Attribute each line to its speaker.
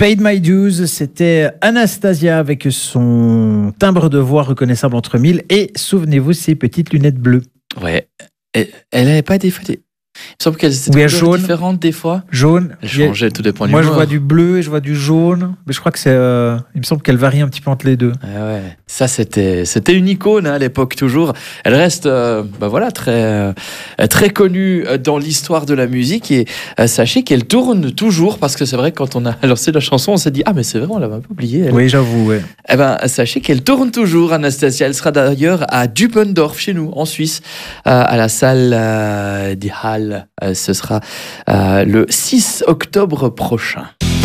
Speaker 1: Paid My Dues, c'était Anastasia avec son timbre de voix reconnaissable entre mille et souvenez-vous ses petites lunettes bleues.
Speaker 2: Ouais. Elle n'avait pas des fois des... Il me semble qu'elles étaient
Speaker 1: jaune,
Speaker 2: différentes des fois.
Speaker 1: Jaune.
Speaker 2: Elle changeait, tout dépend du
Speaker 1: Moi,
Speaker 2: humeur.
Speaker 1: je vois du bleu et je vois du jaune. Mais je crois que c'est... il me semble qu'elle varie un petit peu entre les deux.
Speaker 2: Ah ouais. Ça, c'était une icône à l'époque, toujours. Elle reste très connue dans l'histoire de la musique. Et sachez qu'elle tourne toujours, parce que c'est vrai que quand on a lancé la chanson, on s'est dit « Ah, mais c'est vrai, on l'avait un peu oublié. »
Speaker 1: Oui, j'avoue, ouais.
Speaker 2: Eh ben, sachez qu'elle tourne toujours, Anastasia. Elle sera d'ailleurs à Dupendorf, chez nous, en Suisse, à la salle Die Hall. Ce sera le 6 octobre prochain.